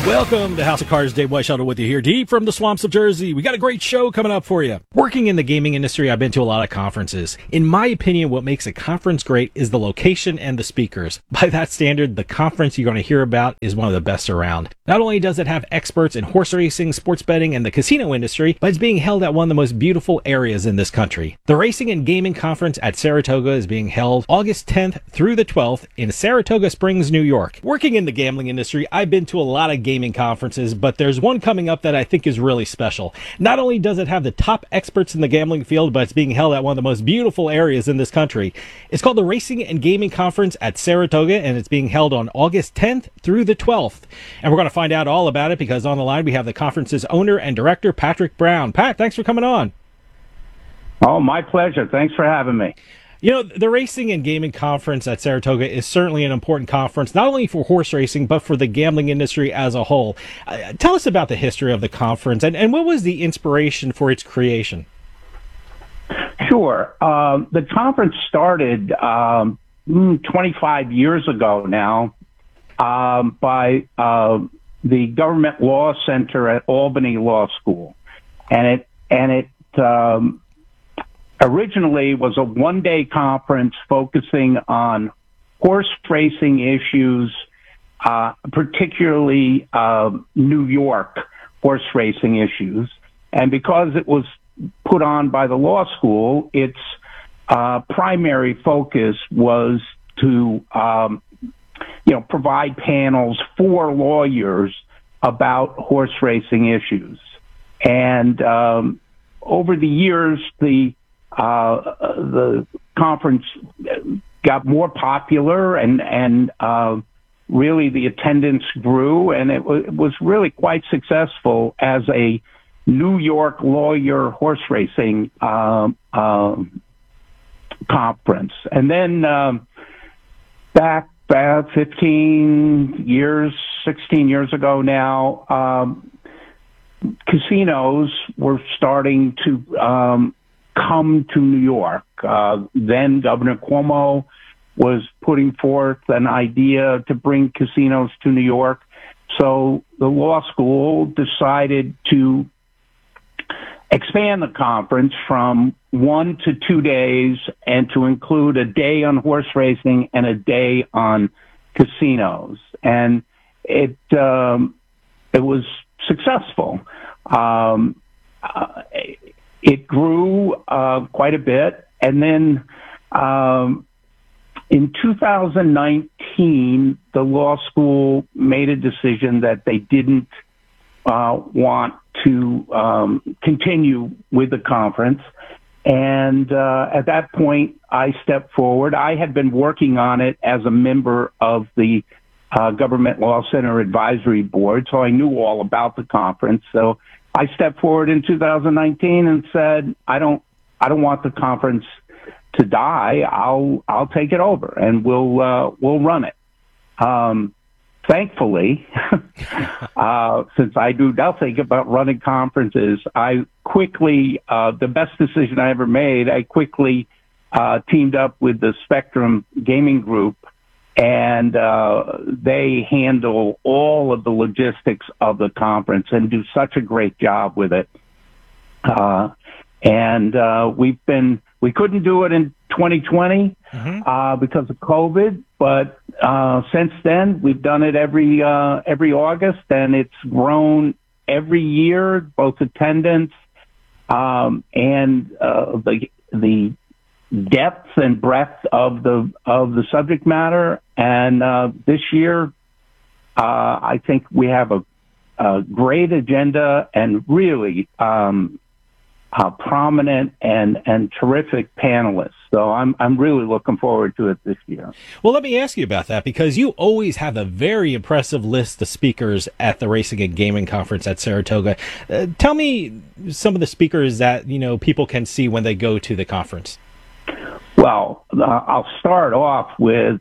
Welcome to House of Cards. Dave Weishaupt with you here, deep from the swamps of Jersey. We got a great show coming up for you. Working in the gaming industry, I've been to a lot of conferences. In my opinion, what makes a conference great is the location and the speakers. By that standard, the conference you're going to hear about is one of the best around. Not only does it have experts in horse racing, sports betting, and the casino industry, but it's being held at one of the most beautiful areas in this country. The Racing and Gaming Conference at Saratoga is being held August 10th through the 12th in Saratoga Springs, New York. Working in the gambling industry, I've been to a lot of gaming conferences, but there's one coming up that I think is really special. Not only does it have the top experts in the gambling field, but it's being held at one of the most beautiful areas in this country. It's called the Racing and Gaming Conference at Saratoga, and it's being held on August 10th through the 12th. And we're going to find out all about it because on the line we have the conference's owner and director, Patrick Brown. Pat, thanks for coming on. Oh, my pleasure. Thanks for having me. You know, the Racing and Gaming Conference at Saratoga is certainly an important conference, not only for horse racing, but for the gambling industry as a whole. Tell us about the history of the conference and what was the inspiration for its creation? Sure. The conference started 25 years ago now by the Government Law Center at Albany Law School. And it originally was a one-day conference focusing on horse racing issues, particularly New York horse racing issues. And because it was put on by the law school, its primary focus was to provide panels for lawyers about horse racing issues. And over the years, the conference got more popular and really the attendance grew, and it was really quite successful as a New York lawyer horse racing conference. And then back 16 years ago now, casinos were starting to come to New York. Then Governor Cuomo was putting forth an idea to bring casinos to New York. So the law school decided to expand the conference from 1 to 2 days and to include a day on horse racing and a day on casinos. And it was successful. It grew quite a bit. And then in 2019, the law school made a decision that they didn't want to continue with the conference. And at that point, I stepped forward. I had been working on it as a member of the Government Law Center Advisory Board, so I knew all about the conference. So I stepped forward in 2019 and said, I don't want the conference to die. I'll take it over and we'll run it. Thankfully, since I do nothing about running conferences, I quickly, the best decision I ever made, I quickly teamed up with the Spectrum Gaming Group, and they handle all of the logistics of the conference and do such a great job with it. We couldn't do it in 2020 because of COVID, but since then we've done it every August, and it's grown every year, both attendance and the depth and breadth of the subject matter. And this year, I think we have a great agenda and really prominent and terrific panelists. So I'm really looking forward to it this year. Well, let me ask you about that, because you always have a very impressive list of speakers at the Racing and Gaming Conference at Saratoga. Tell me some of the speakers that people can see when they go to the conference. Well, I'll start off with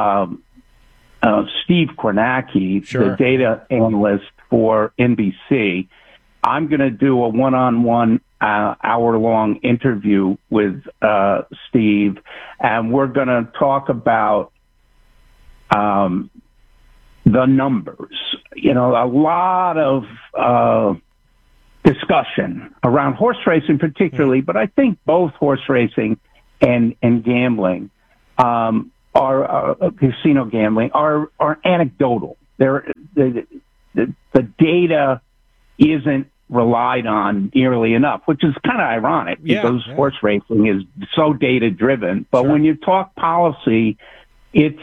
Steve Kornacki, Sure. the data analyst for NBC. I'm going to do a one-on-one hour-long interview with Steve, and we're going to talk about the numbers. a lot of discussion around horse racing particularly, but I think both horse racing and gambling, are casino gambling are anecdotal. The data isn't relied on nearly enough, which is kind of ironic because horse racing is so data driven. But when you talk policy, it's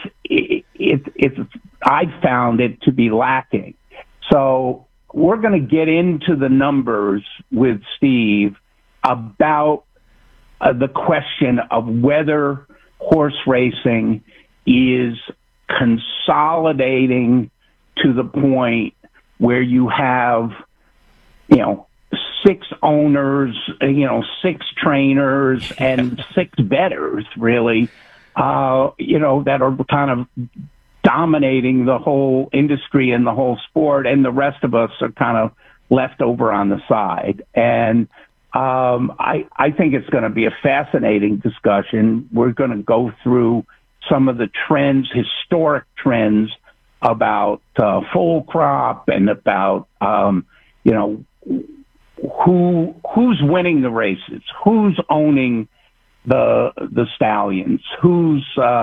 I've found it to be lacking. So we're going to get into the numbers with Steve about the question of whether horse racing is consolidating to the point where you have, 6 owners, 6 trainers and 6 bettors really, that are kind of dominating the whole industry and the whole sport, and the rest of us are kind of left over on the side. And I think it's going to be a fascinating discussion. We're going to go through some of the trends, historic trends about full crop and about who's winning the races, who's owning the stallions, who's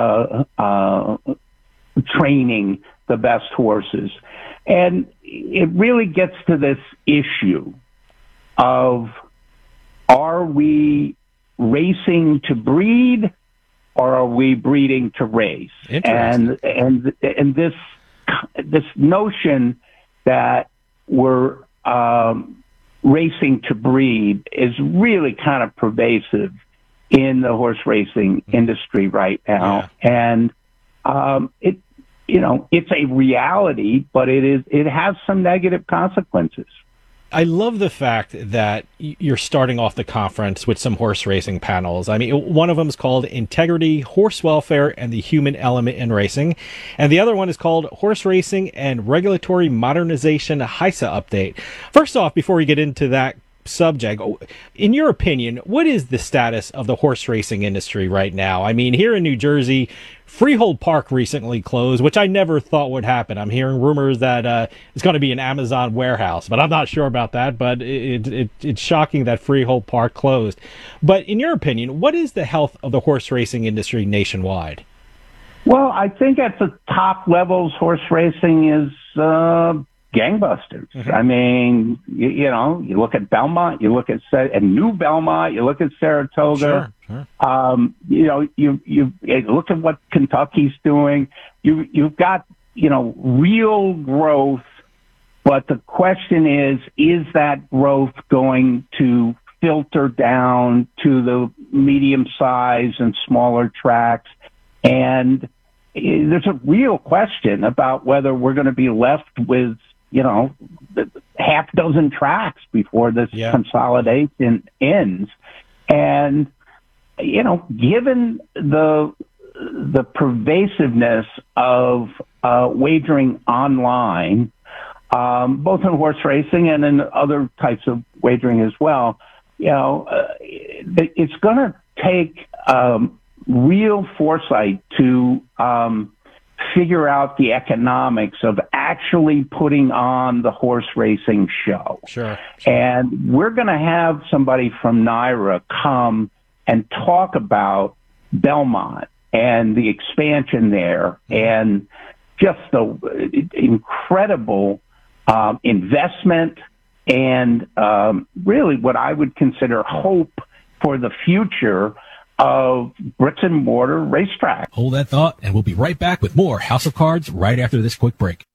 training the best horses. And it really gets to this issue of, are we racing to breed or are we breeding to race? And this notion that we're racing to breed is really kind of pervasive in the horse racing industry right now. And it's a reality, but it has some negative consequences. I love the fact that you're starting off the conference with some horse racing panels. I mean, one of them is called Integrity, Horse Welfare, and the Human Element in Racing. And the other one is called Horse Racing and Regulatory Modernization HISA Update. First off, before we get into that subject, in your opinion, what is the status of the horse racing industry right now? I mean, here in New Jersey, Freehold Park recently closed, which I never thought would happen. I'm hearing rumors that it's going to be an Amazon warehouse, but I'm not sure about that. But it's shocking that Freehold Park closed. But in your opinion, what is the health of the horse racing industry nationwide? Well, I think at the top levels, horse racing is gangbusters. Mm-hmm. I mean, you look at Belmont, you look at New Belmont, you look at Saratoga. Sure. You look at what Kentucky's doing. You've got real growth, but the question is that growth going to filter down to the medium size and smaller tracks? And there's a real question about whether we're going to be left with half dozen tracks before this consolidation ends. And, given the pervasiveness of wagering online, both in horse racing and in other types of wagering as well, it's going to take real foresight to figure out the economics of actually putting on the horse racing show. Sure. And we're going to have somebody from NYRA come and talk about Belmont and the expansion there and just the incredible investment and really what I would consider hope for the future of bricks and mortar racetrack. Hold that thought, and we'll be right back with more House of Cards right after this quick break.